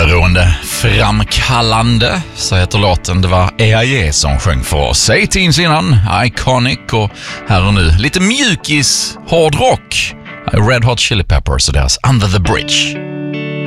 Beroendeframkallande, så heter låten. Det var EAG som sjöng för oss 18 innan, Iconic, och här och nu lite mjukis, hårdrock, Red Hot Chili Peppers och deras Under the Bridge.